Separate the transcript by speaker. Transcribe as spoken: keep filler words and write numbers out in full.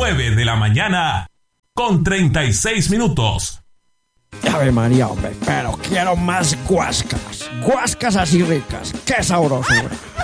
Speaker 1: nueve de la mañana con treinta y seis minutos.
Speaker 2: Ave María, hombre, pero quiero más guascas. Guascas así ricas. ¡Qué sabrosura!